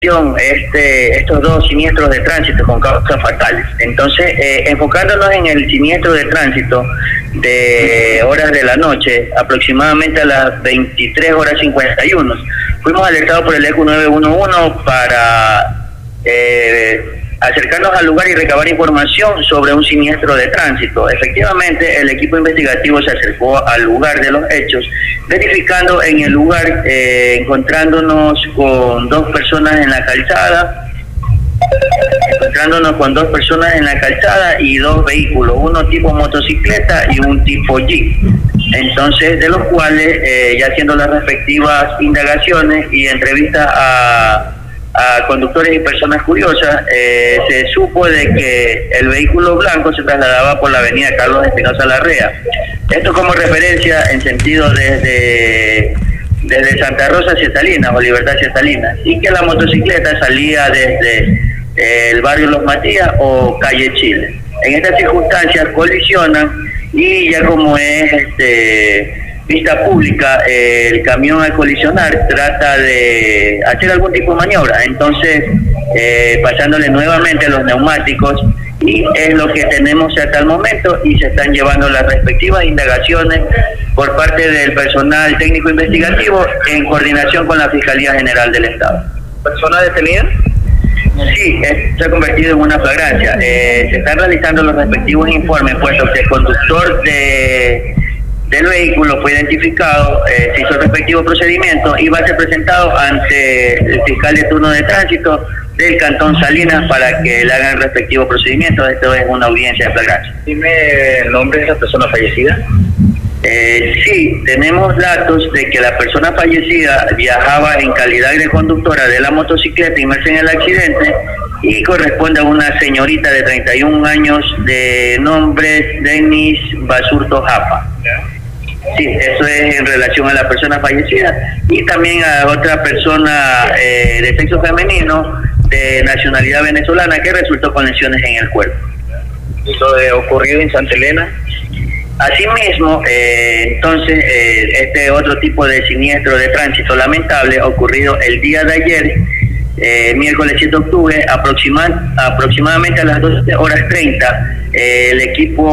estos dos siniestros de tránsito con causas fatales. Entonces, enfocándonos en el siniestro de tránsito de horas de la noche, aproximadamente a las 23 horas 51, fuimos alertados por el ECU 911 para acercarnos al lugar y recabar información sobre un siniestro de tránsito. Efectivamente, el equipo investigativo se acercó al lugar de los hechos, verificando en el lugar, encontrándonos con dos personas en la calzada, y dos vehículos, uno tipo motocicleta y un tipo Jeep. Entonces, de los cuales, ya haciendo las respectivas indagaciones y entrevistas a conductores y personas curiosas, se supo de que el vehículo blanco se trasladaba por la avenida Carlos Espinosa Larrea. Esto como referencia en sentido desde Santa Rosa hacia Salinas o Libertad hacia Salinas, y que la motocicleta salía desde el barrio Los Matías o calle Chile. En estas circunstancias colisionan y ya como es vista pública, el camión al colisionar trata de hacer algún tipo de maniobra, entonces pasándole nuevamente los neumáticos, y es lo que tenemos hasta el momento, y se están llevando las respectivas indagaciones por parte del personal técnico investigativo en coordinación con la Fiscalía General del Estado. ¿Persona detenida? Sí, se ha convertido en una flagrancia. Se están realizando los respectivos informes, puesto que el conductor del vehículo fue identificado, se hizo el respectivo procedimiento y va a ser presentado ante el fiscal de turno de tránsito del Cantón Salinas para que le hagan el respectivo procedimiento. Esto es una audiencia de flagrancia. Dime el nombre de la persona fallecida. Sí, tenemos datos de que la persona fallecida viajaba en calidad de conductora de la motocicleta inmersa en el accidente y corresponde a una señorita de 31 años de nombre Denis Basurto Japa. Sí, eso es en relación a la persona fallecida, y también a otra persona de sexo femenino de nacionalidad venezolana que resultó con lesiones en el cuerpo. ¿Lo de ocurrido en Santa Elena? Asimismo, entonces, este otro tipo de siniestro de tránsito lamentable ocurrido el día de ayer, miércoles 7 de octubre, aproximadamente a las 12:30, el equipo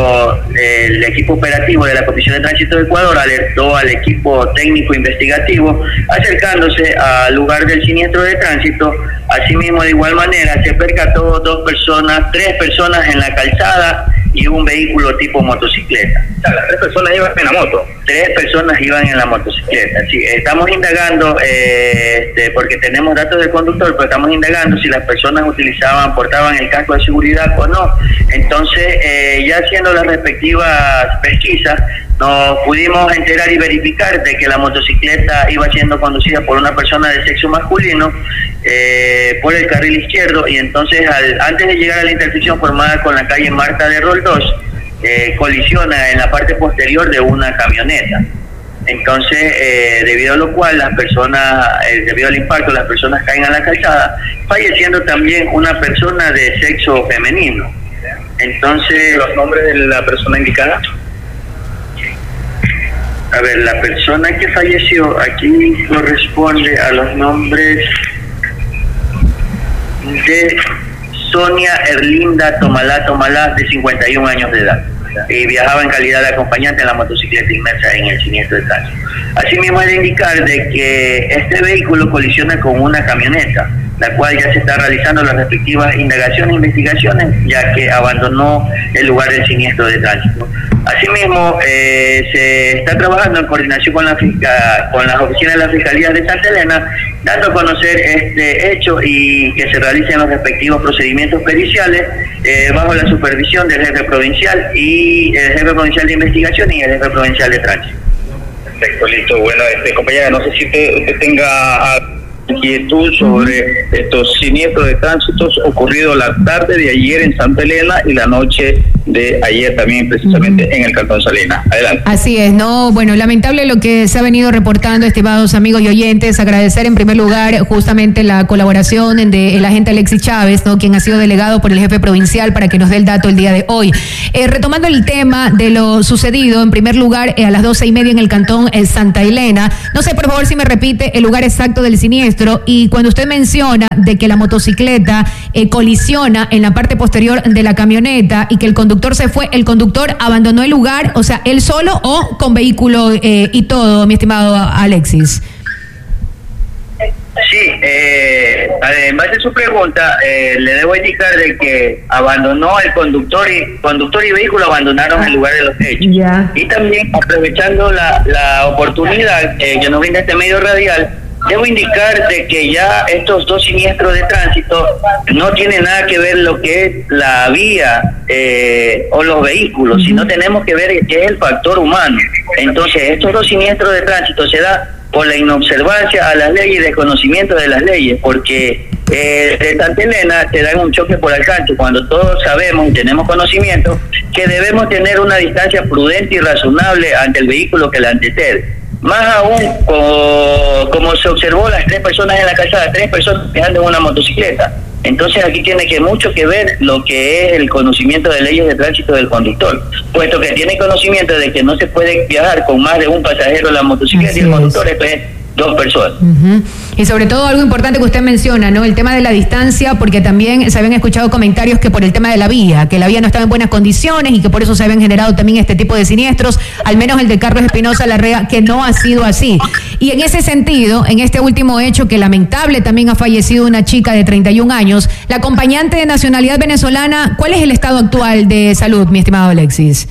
operativo de la Comisión de Tránsito de Ecuador alertó al equipo técnico investigativo acercándose al lugar del siniestro de tránsito. Asimismo, de igual manera, se percató tres personas en la calzada y un vehículo tipo motocicleta. Las 3 personas iban en la moto. 3 personas iban en la motocicleta. Sí, estamos indagando, porque tenemos datos del conductor, pero estamos indagando si las personas portaban el casco de seguridad o no. Entonces, ya haciendo las respectivas pesquisas, nos pudimos enterar y verificar de que la motocicleta iba siendo conducida por una persona de sexo masculino por el carril izquierdo, y entonces antes de llegar a la intersección formada con la calle Marta de Roldós, colisiona en la parte posterior de una camioneta. Entonces, debido a lo cual debido al impacto, las personas caen a la calzada, falleciendo también una persona de sexo femenino. Entonces, ¿los nombres de la persona indicada? A ver, la persona que falleció aquí corresponde a los nombres de Sonia Erlinda Tomalá, de 51 años de edad, y viajaba en calidad de acompañante en la motocicleta inmersa en el siniestro de tránsito. Asimismo, es de indicar de que este vehículo colisiona con una camioneta, la cual ya se está realizando las respectivas indagaciones e investigaciones, ya que abandonó el lugar del siniestro de tránsito. Asimismo, se está trabajando en coordinación con las oficinas de la Fiscalía de Santa Elena, dando a conocer este hecho y que se realicen los respectivos procedimientos periciales bajo la supervisión del jefe provincial de investigación y el jefe provincial de tránsito. Perfecto, listo. Bueno, compañera, no sé si usted tenga inquietud sobre estos siniestros de tránsito ocurridos la tarde de ayer en Santa Elena y la noche de ayer también precisamente en el Cantón Salinas. Adelante. Así es, ¿no? Bueno, lamentable lo que se ha venido reportando, estimados amigos y oyentes. Agradecer en primer lugar justamente la colaboración del agente Alexis Chávez, ¿no? Quien ha sido delegado por el jefe provincial para que nos dé el dato el día de hoy. Retomando el tema de lo sucedido, en primer lugar, a las 12:30 en el Cantón Santa Elena. No sé, por favor, si me repite el lugar exacto del siniestro, y cuando usted menciona de que la motocicleta colisiona en la parte posterior de la camioneta y que el conductor se fue, ¿el conductor abandonó el lugar, o sea, él solo o con vehículo y todo, mi estimado Alexis? Sí, en base a su pregunta, le debo indicar de que abandonó el conductor y vehículo abandonaron el lugar de los hechos. Yeah. Y también, aprovechando la oportunidad que nos brinda este medio radial, debo indicar de que ya estos dos siniestros de tránsito no tienen nada que ver lo que es la vía o los vehículos, sino tenemos que ver que es el factor humano. Entonces, estos dos siniestros de tránsito se da por la inobservancia a las leyes y desconocimiento de las leyes, porque de Santa Elena te dan un choque por alcance, cuando todos sabemos y tenemos conocimiento que debemos tener una distancia prudente y razonable ante el vehículo que la antecede. Más aún, como se observó las 3 personas en la calzada, 3 personas viajando en una motocicleta. Entonces aquí tiene que mucho que ver lo que es el conocimiento de leyes de tránsito del conductor, puesto que tiene conocimiento de que no se puede viajar con más de un pasajero en la motocicleta. Así y el conductor es 2 personas. Y sobre todo algo importante que usted menciona, ¿no? El tema de la distancia, porque también se habían escuchado comentarios que por el tema de la vía, que la vía no estaba en buenas condiciones y que por eso se habían generado también este tipo de siniestros, al menos el de Carlos Espinosa Larrea, que no ha sido así. Y en ese sentido, en este último hecho, que lamentable también ha fallecido una chica de 31 años, la acompañante de nacionalidad venezolana, ¿cuál es el estado actual de salud, mi estimado Alexis?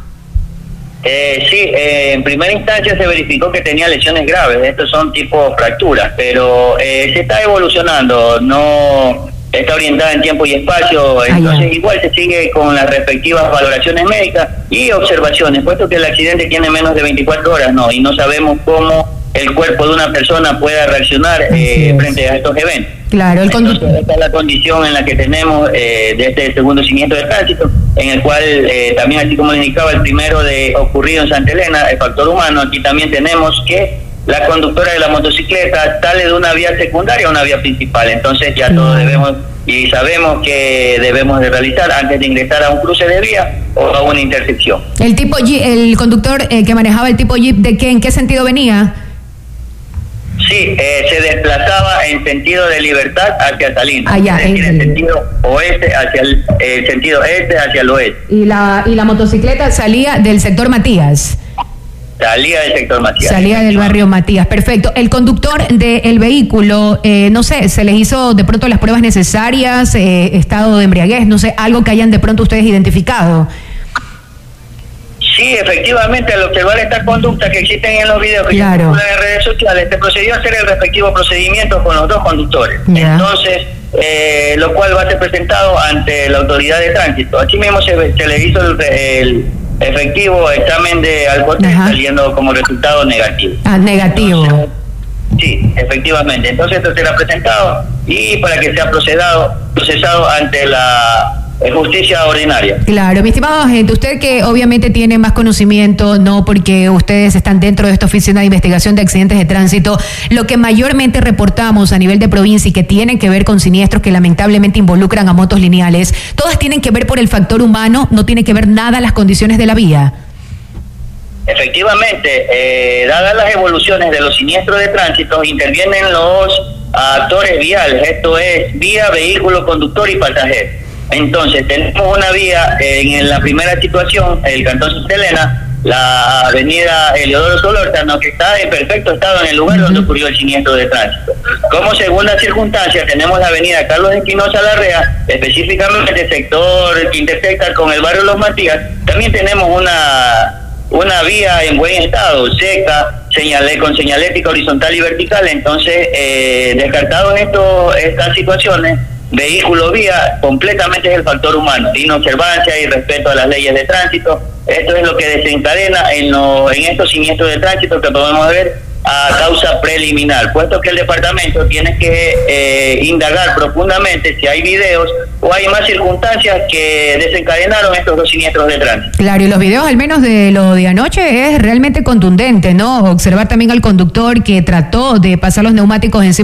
Sí, en primera instancia se verificó que tenía lesiones graves, estos son tipo fracturas, pero se está evolucionando, no está orientada en tiempo y espacio, entonces igual se sigue con las respectivas valoraciones médicas y observaciones, puesto que el accidente tiene menos de 24 horas, ¿no? Y no sabemos cómo el cuerpo de una persona pueda reaccionar frente a estos eventos. Claro, Entonces, esta es la condición en la que tenemos de este segundo siniestro de tránsito, en el cual también, así como le indicaba, el primero ocurrido en Santa Elena, el factor humano. Aquí también tenemos que la conductora de la motocicleta sale de una vía secundaria a una vía principal, entonces ya todos debemos y sabemos que debemos de realizar antes de ingresar a un cruce de vía o a una intersección. El tipo Jeep, el conductor que manejaba el tipo Jeep, ¿en qué sentido venía? Sí, se desplazaba en sentido de Libertad hacia Salinas, es decir, en sentido oeste hacia el sentido este hacia el oeste. Y la motocicleta salía del sector Matías. Salía del sector Matías. Salía del barrio Matías, perfecto. El conductor del vehículo, no sé, ¿se les hizo de pronto las pruebas necesarias, estado de embriaguez, no sé, algo que hayan de pronto ustedes identificado? Sí, efectivamente, al observar estas conductas que existen en los videos que claro. circulan en redes sociales, se procedió a hacer el respectivo procedimiento con los 2 conductores. Yeah. Entonces, lo cual va a ser presentado ante la autoridad de tránsito. Aquí mismo se le hizo el efectivo examen de alcohol, saliendo como resultado negativo. Negativo. Entonces, sí, efectivamente. Entonces esto será presentado y para que sea procesado ante la justicia ordinaria. Claro, mi estimado agente, usted que obviamente tiene más conocimiento, no porque ustedes están dentro de esta oficina de investigación de accidentes de tránsito, lo que mayormente reportamos a nivel de provincia y que tienen que ver con siniestros que lamentablemente involucran a motos lineales, todas tienen que ver por el factor humano, no tiene que ver nada las condiciones de la vía. Efectivamente, dadas las evoluciones de los siniestros de tránsito, intervienen los actores viales, esto es vía, vehículo, conductor y pasajero. Entonces, tenemos una vía en la primera situación, el Cantón Santa Elena, la avenida Eliodoro Solórzano, que está en perfecto estado en el lugar donde ocurrió el siniestro de tránsito. Como segunda circunstancia, tenemos la avenida Carlos Espinosa Larrea, específicamente el sector que intersecta con el barrio Los Matías. También tenemos una vía en buen estado, seca, con señalética horizontal y vertical. Entonces, descartados estas situaciones, vehículo vía completamente es el factor humano, inobservancia y respeto a las leyes de tránsito. Esto es lo que desencadena en estos siniestros de tránsito que podemos ver a causa preliminar, puesto que el departamento tiene que indagar profundamente si hay videos o hay más circunstancias que desencadenaron estos dos siniestros de tránsito. Claro, y los videos, al menos de lo de anoche, es realmente contundente, ¿no? Observar también al conductor que trató de pasar los neumáticos encima